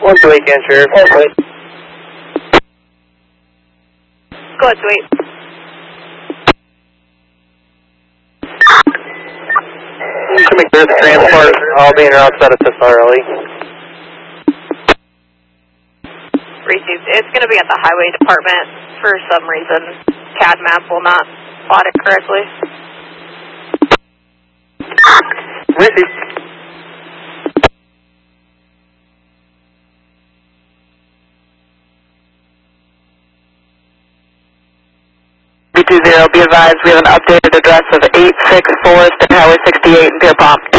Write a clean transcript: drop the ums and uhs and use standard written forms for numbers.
128 Dan Sheriff. Go ahead, Sweet. Coming through the transport, all being outside of Tesarelli. Received. It's going to be at the highway department. For some reason, CAD map will not plot it correctly. Received. B20, be advised we have an updated address of 864 State Highway 68 in Pierpont.